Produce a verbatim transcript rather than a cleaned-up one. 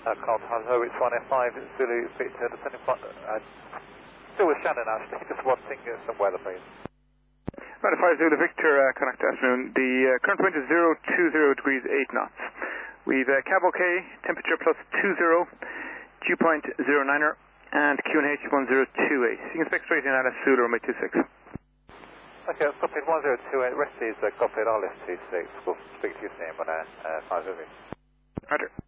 Uh, Carl Ho, it's one F five, Zulu, Victor, descending flight, uh, still with Shannon actually, just one thing, uh, some weather please. one F five Zulu, Victor, uh, connect afternoon. The uh, current wind is zero two zero degrees eight knots. We've uh, cab OK, temperature plus two zero, dew point zero niner, and Q N H one zero two eight. You can expect straight in at a Zulu runway two six. Okay, I've copied one zero two eight, rest is uh, copied R L S two six, we'll speak to you soon on uh, uh, five Zulu. Roger.